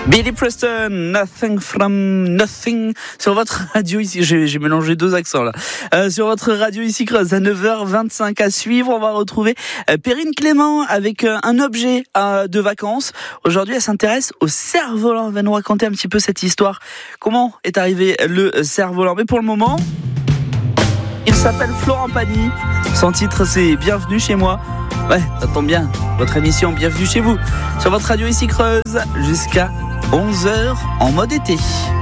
Billy Preston, Nothing from Nothing, sur votre radio ici, j'ai mélangé deux accents là, sur votre radio ici Creuse à 9h25 à suivre. On va retrouver Perrine Clément avec un objet de vacances. Aujourd'hui elle s'intéresse au cerf-volant, elle va nous raconter un petit peu cette histoire, comment est arrivé le cerf-volant. Mais pour le moment, il s'appelle Florent Pagny, son titre c'est Bienvenue chez moi. Ouais, ça tombe bien, votre émission Bienvenue chez vous, sur votre radio ici Creuse, jusqu'à 11h en mode été.